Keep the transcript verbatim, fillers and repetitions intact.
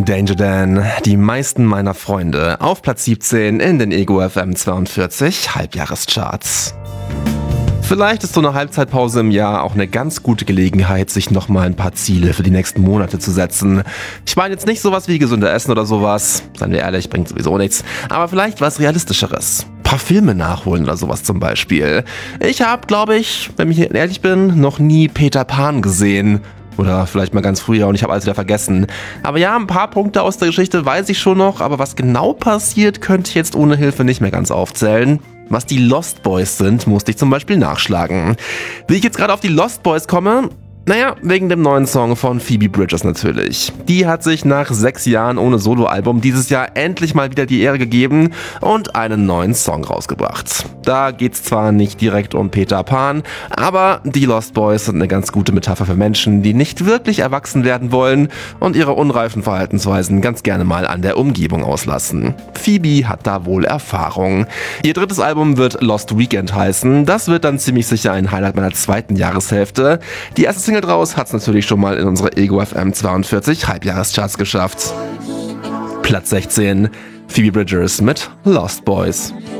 Danger Dan, die meisten meiner Freunde, auf Platz siebzehn in den Ego F M zweiundvierzig Halbjahrescharts. Vielleicht ist so eine Halbzeitpause im Jahr auch eine ganz gute Gelegenheit, sich nochmal ein paar Ziele für die nächsten Monate zu setzen. Ich meine jetzt nicht sowas wie gesünder Essen oder sowas, seien wir ehrlich, bringt sowieso nichts, aber vielleicht was Realistischeres. Ein paar Filme nachholen oder sowas zum Beispiel. Ich habe, glaube ich, wenn ich ehrlich bin, noch nie Peter Pan gesehen. Oder vielleicht mal ganz früher und ich habe alles wieder vergessen. Aber ja, ein paar Punkte aus der Geschichte weiß ich schon noch, aber was genau passiert, könnte ich jetzt ohne Hilfe nicht mehr ganz aufzählen. Was die Lost Boys sind, musste ich zum Beispiel nachschlagen. Wie ich jetzt gerade auf die Lost Boys komme? Naja, wegen dem neuen Song von Phoebe Bridgers natürlich. Die hat sich nach sechs Jahren ohne Soloalbum dieses Jahr endlich mal wieder die Ehre gegeben und einen neuen Song rausgebracht. Da geht's zwar nicht direkt um Peter Pan, aber die Lost Boys sind eine ganz gute Metapher für Menschen, die nicht wirklich erwachsen werden wollen und ihre unreifen Verhaltensweisen ganz gerne mal an der Umgebung auslassen. Phoebe hat da wohl Erfahrung. Ihr drittes Album wird Lost Weekend heißen. Das wird dann ziemlich sicher ein Highlight meiner zweiten Jahreshälfte. Die erste Single draus hat's natürlich schon mal in unsere Ego F M zweiundvierzig Halbjahrescharts geschafft. Platz sechzehn, Phoebe Bridgers mit Lost Boys.